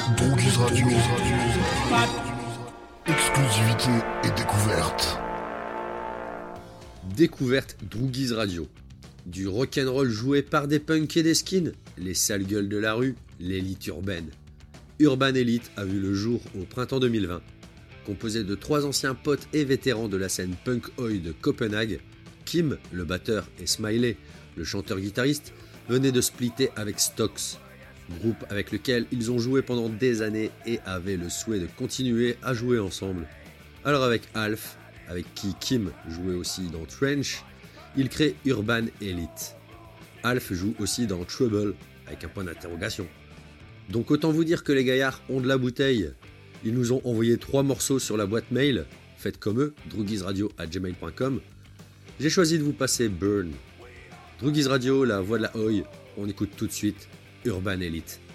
Droguise Radio. Exclusivité et découverte. Découverte Droguise Radio. Du rock'n'roll joué par des punks et des skins, les sales gueules de la rue, l'élite urbaine. Urban Elite a vu le jour au printemps 2020. Composé de 3 anciens potes et vétérans de la scène punk oi de Copenhague, Kim, le batteur, et Smiley, le chanteur-guitariste, venaient de splitter avec Stocks, groupe avec lequel ils ont joué pendant des années et avaient le souhait de continuer à jouer ensemble. Alors avec Alf, avec qui Kim jouait aussi dans Trench, ils créent Urban Elite. Alf joue aussi dans Trouble, avec un point d'interrogation. Donc autant vous dire que les gaillards ont de la bouteille. Ils nous ont envoyé 3 morceaux sur la boîte mail, faites comme eux, droguiseradio@gmail.com. J'ai choisi de vous passer Burn. Droguise Radio, la voix de la Oi, on écoute tout de suite Urban Elite.